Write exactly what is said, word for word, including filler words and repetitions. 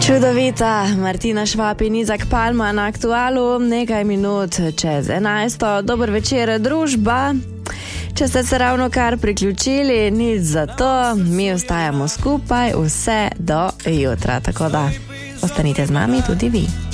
Čudovita Martina Švab in Izak Palma na Aktualu, nekaj minut čez enajsto. Dober večer, družba. Če ste se ravno kar priključili, nič za to, mi ostajamo skupaj vse do jutra, tako da ostanite z nami tudi vi.